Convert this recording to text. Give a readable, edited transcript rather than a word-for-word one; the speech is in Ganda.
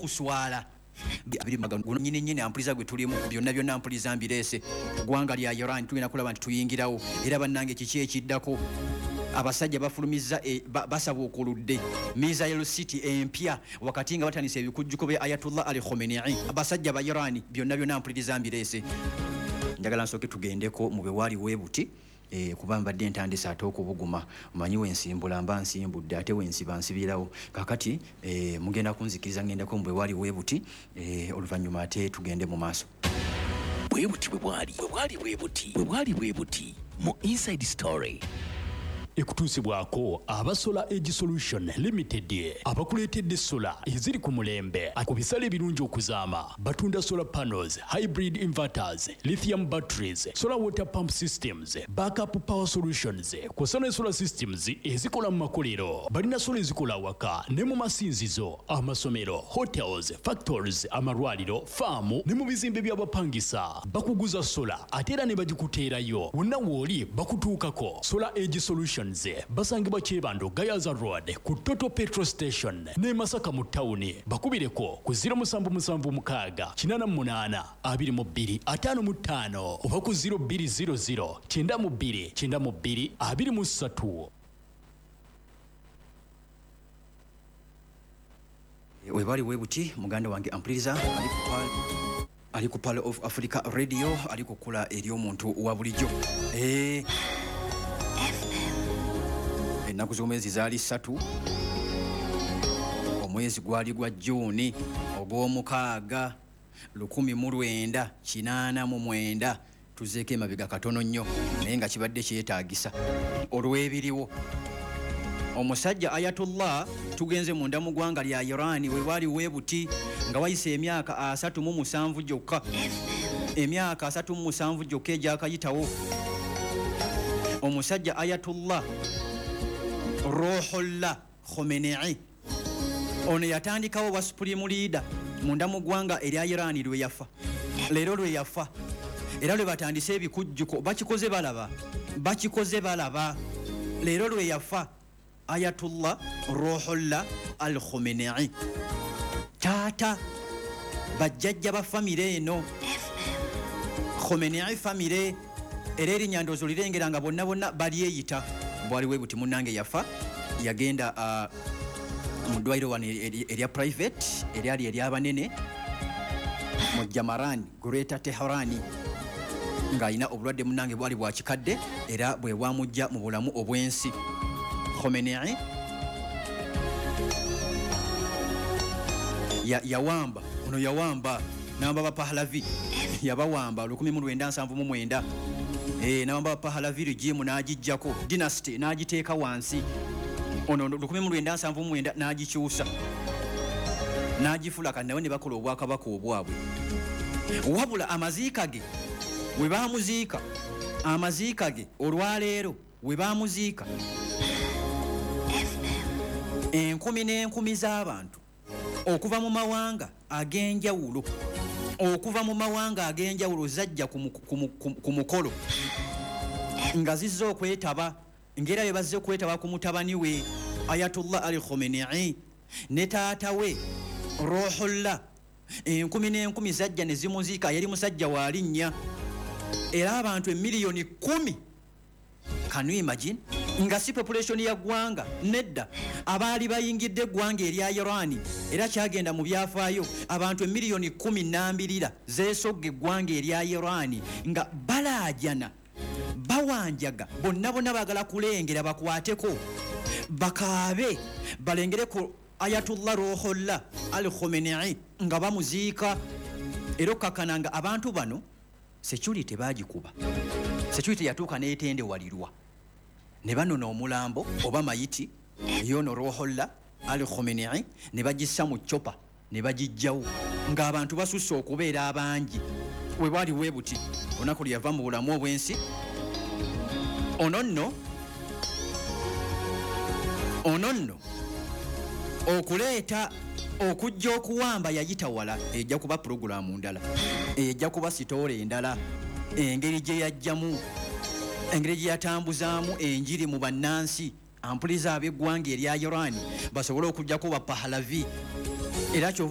kuswala abiri magano nyine ampuliza gwe tulimu byonna ampuliza mbirese gwanga lya Iran tugenda kulaba nti tuyingirawo era bannange kiki ekiddako abasajja bafulumiza basaba okuludde Missile City empya wakati nga batanise ebikujjuko be Ayatollah Ali Khamenei abasajja ba Iran byonna ampuliza mbirese njagala nsooke tugendeko mu bewali webuti kuba mbadde ntandise ate okubuguma omanyi wensimbula mba nsimbudde ate wensiba nsibirawo kakati mugenda kunzikiriza ngendako mu bwewali webuti oluvannyuma ate tugende mu maaso bwebuti bwebuti mu Inside Story ekutuusibwako aba Solar Edge Solution Limited abakuleetedde sola eziri ku mulembe ku bisale ebirungi okuzaama batunda solar panels, hybrid inverters, lithium batteries, solar water pump systems, backup power solutions kw'ossa ne solar systems ezikola mu makolero balina sola ezikola awaka ne mu masinzizo amasomero hotels factories amalwaliro faamu ne mu bizimbe by'abapangisa bakuguza sola ate era ne bagikuteerayo wonna wooli bakutuukako. Solar Edge Solution basangibwa Kyebando Gayaza Road ku Toto Petrol Station ne Masaka mu tawuni bakubireko ku 0776882255 oba ku 0200922223 webali webuti muganda wange ampuliriza ali ku Palo of Africa Radio ali kukula eri omuntu wa bulijjo ennaku z'omwezi zaali 3 omwezi gwali gwa Juni ogw'omukaaga 1989 tuzeeko emabega katono nnyo naye nga kibadde kyetaagisa olw'ebiriwo omusajja Ayatollah tugenze munda mu ggwanga lya Iran we bali webuti nga wayise emyaka 37 gyokka emyaka 37 gyokka egyakayitawo omusajja Ayatollah Ruhollah Khamenei ono yatandikawo wa supreme leader munda mu ggwanga erya Iran lwe yafa leero lwe yafa era lwe batandise ebikujjuko bakikoze balaba leero lwe yafa Ayatollah Ruhollah Al Khamenei tata bajjajja ba famire eno Khamenei famire era erinnya ndoozi olirengera nga bonna balyeyita bwali webuti munnange yafa yagenda mu ddwaliro wano erya private eryali eryabanene mu Jamaran Greater Tehran ng'alina obulwadde munnange bwali bwa kikadde era bwe bwamujja mu bulamu obw'ensi. Khamenei yawamba n'aba ba Pahlavi yabawamba 1979 n'aba ba Pahlavi regime n'agijjako dynasty n'agiteeka wansi ono 1979 n'agikyusa n'agifula nawe ne bakola obwakabaka obwabwe wabula amaziika ge we baamuziika amaziika ge olwaleero we baamuziika enkumi n'enkumi z'abantu okuva mu mawanga ag'enjawulo zajja ku mukolo nga zizze okwetaba ngera bye bazze okwetaba ku mutabani we Ayatollah Ali Khamenei ne taata we Ruhollah enkumi n'enkumi zajja ne zimuziika yali musajja wa linnya era abantu emiliyoni 10 can you imagine nga si population ya gwanga nedda abaali bayingidde gwanga erya Iran era kyagenda mu byafaayo abantu emiliyoni 12 zeesogge gwanga erya Iran nga balajana bawanjaga bonna bagala kulengera bakwateko bakaabe balengereko Ayatollah Ruhollah Al Khamenei nga bamuziika era kakananga abantu bano security bagikuba security yatuuka n'etende walirwa ne banona omulambo oba mayiti yono Ruhollah Al Khamenei ne bagissa mu chopa ne bagijjawo ng'abantu basusse okubeera abangi we bali webuti olunaku lyava mu bulamu obw'ensi ononno okuleeta okujja okuwamba yayitawala ejja kuba programu ndala ejja kuba sitole endala engeri gye yajjamu engeri gye yatambuzaamu enjiri mu bannansi ampuliza ab'eggwanga erya Iran basobole okujjako ba Pahlavi era